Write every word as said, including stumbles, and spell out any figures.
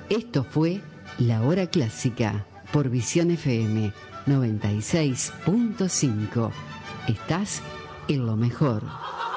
Esto fue La Hora Clásica por Visión F M noventa y seis punto cinco. Estás en lo mejor.